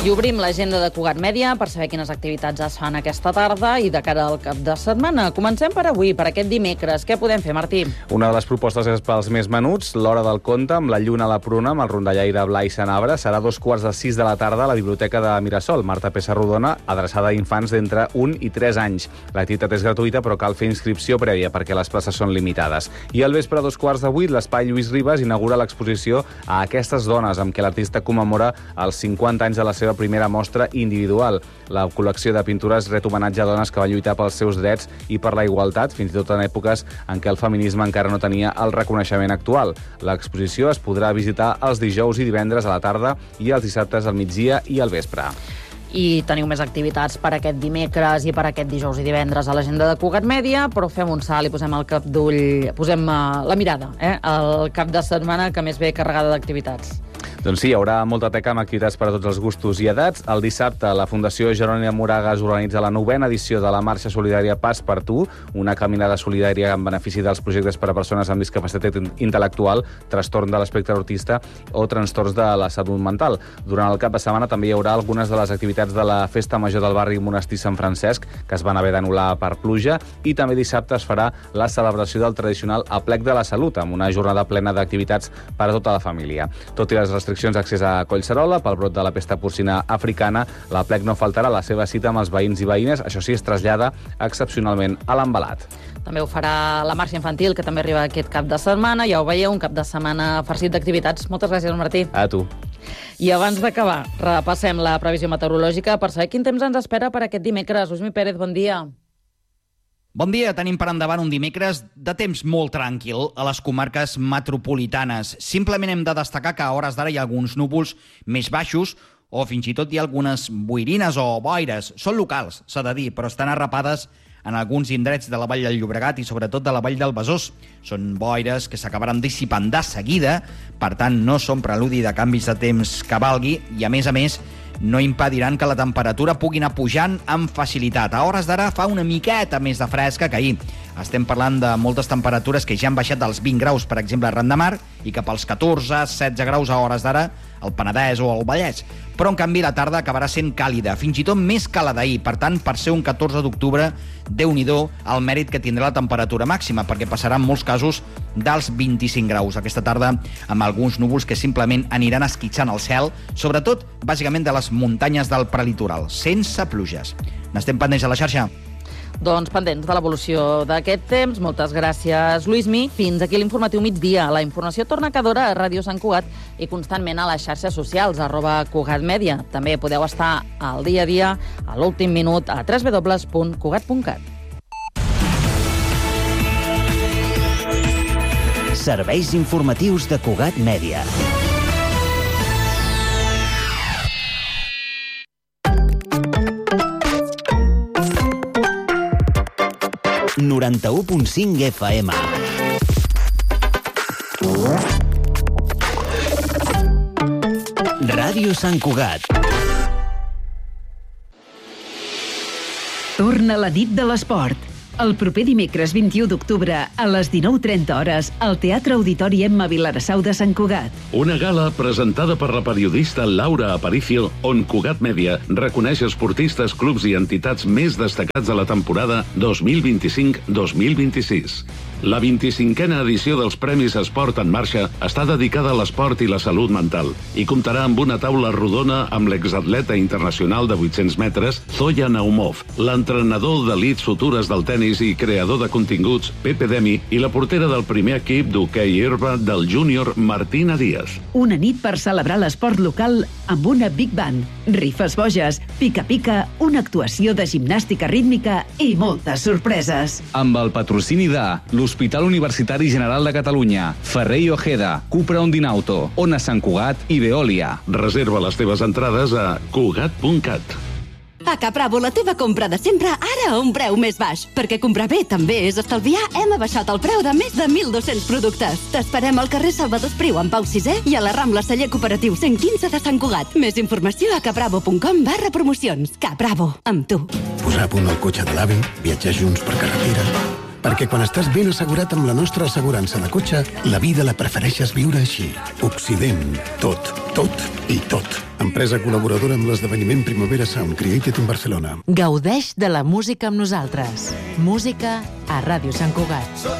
I obrim l'agenda de Cugat Mèdia per saber quines activitats es fan aquesta tarda i de cara al cap de setmana. Comencem per avui, per aquest dimecres. Què podem fer, Martí? Una de les propostes és pels més menuts, l'Hora del Conte, amb la lluna a la pruna, amb el rondallaire Blai Sanabra. Serà 5:45 de la tarda a la Biblioteca de Mirasol, Marta Pessarrodona, adreçada a infants d'entre 1 i 3 anys. L'activitat és gratuïta, però cal fer inscripció prèvia perquè les places són limitades. I al vespre, a 7:15, l'Espai Lluís Ribas inaugura l'exposició A aquestes dones, amb què l'artista commemora els 50 anys de la seva primera mostra individual. La col·lecció de pintures ret homenatge a dones que van lluitar pels seus drets i per la igualtat, fins i tot en èpoques en què el feminisme encara no tenia el reconeixement actual. L'exposició es podrà visitar els dijous i divendres a la tarda i els dissabtes al migdia i al vespre. I teniu més activitats per aquest dimecres i per aquest dijous i divendres a l'agenda de Cugat Mèdia, però fem un salt i posem el cap d'ull, posem la mirada, al cap de setmana que més ve carregada d'activitats. Doncs sí, hi haurà molta teca amb activitats per a tots els gustos i edats. El dissabte, la Fundació Jerònima Moragas organitza la 9ª edició de la Marxa Solidària Pas per Tu, una caminada solidària en benefici dels projectes per a persones amb discapacitat intel·lectual, trastorn de l'espectre autista o trastorns de la salut mental. Durant el cap de setmana també hi haurà algunes de les activitats de la Festa Major del barri Monestir Sant Francesc, que es van haver d'anul·lar per pluja, i també dissabte es farà la celebració del tradicional Aplec de la Salut, amb una jornada plena d'activitats per a tota la família. Tot i les restriccions d'accés a Collserola pel brot de la pesta porcina africana, l'Aplec no faltarà la seva cita amb els veïns i veïnes, això sí, es trasllada excepcionalment a l'Envelat. També ho farà la marxa infantil, que també arriba aquest cap de setmana. Ja ho veieu, un cap de setmana farcit d'activitats. Moltes gràcies, Martí. A tu. I abans d'acabar, repassem la previsió meteorològica per saber quin temps ens espera per aquest dimecres. Usmi Pérez, bon dia. Bon dia, tenim per endavant un dimecres de temps molt tranquil a les comarques metropolitanes. Simplement hem de destacar que a hores d'ara hi ha alguns núvols més baixos o fins i tot hi ha algunes boirines o boires. Són locals, s'ha de dir, però estan arrapades en alguns indrets de la Vall del Llobregat i sobretot de la Vall del Besòs. Són boires que s'acabaran dissipant de seguida, per tant no són preludi de canvis de temps que valgui i a més no impediran que la temperatura pugui anar pujant amb facilitat. A hores d'ara fa una miqueta més de fresca que ahir. Estem parlant de moltes temperatures que ja han baixat dels 20 graus, per exemple, a Ran de Mar, i cap als 14-16 graus a hores d'ara al Penedès o al Vallès. Però, en canvi, la tarda acabarà sent càlida, fins i tot més que la d'ahir. Per tant, per ser un 14 d'octubre, Déu-n'hi-do el mèrit que tindrà la temperatura màxima, perquè passarà en molts casos dels 25 graus. Aquesta tarda, amb alguns núvols que simplement aniran esquitxant el cel, sobretot, bàsicament, de les muntanyes del prelitoral, sense pluges. N'estem pendents a la xarxa? Doncs pendents de l'evolució d'aquest temps. Moltes gràcies, Luismi. Fins aquí l'informatiu migdia. La informació torna cada hora a Ràdio Sant Cugat i constantment a les xarxes socials, @CugatMèdia. També podeu estar al dia a dia, a l'últim minut, a www.cugat.cat. Serveis informatius de Cugat Mèdia. ...91.5 FM. Ràdio Sant Cugat. Torna la nit de l'esport. El proper dimecres 21 d'octubre a les 19:30 hores al Teatre Auditori Emma Vilarassau de Sant Cugat. Una gala presentada per la periodista Laura Aparicio, on Cugat Mèdia reconeix esportistes, clubs i entitats més destacats de la temporada 2025-2026. La 25a edició dels Premis Esport en Marxa està dedicada a l'esport i la salut mental i comptarà amb una taula rodona amb l'exatleta internacional de 800 metres, Zoya Naumov, l'entrenador d'elits futures del tenis i creador de continguts, Pepe Demi, i la portera del primer equip d'hoquei herba del júnior, Martina Díaz. Una nit per celebrar l'esport local amb una big band, rifes boges, pica-pica, una actuació de gimnàstica rítmica i moltes sorpreses. Amb el patrocini de l'Hospital Universitari General de Catalunya, Ferrer i Ojeda, Cupra Ondinauto, Ona Sant Cugat i Veolia. Reserva les teves entrades a cugat.cat. A Capravo, la teva compra de sempre, ara a un preu més baix. Perquè comprar bé també és estalviar, hem abaixat el preu de més de 1.200 productes. T'esperem al carrer Salvador Espriu, en Pau VI, i a la Rambla Celler Cooperatiu 115 de Sant Cugat. Més informació a capravo.com/promocions. Capravo, amb tu. Posar a punt el cotxe de l'avi, viatjar junts per carretera, Perquè quan estàs ben assegurat amb la nostra assegurança de cotxe, la vida la prefereixes viure així. Occident. Tot, tot i tot. Empresa col·laboradora amb l'esdeveniment Primavera Sound Created in Barcelona. Gaudeix de la música amb nosaltres. Música a Ràdio Sant Cugat.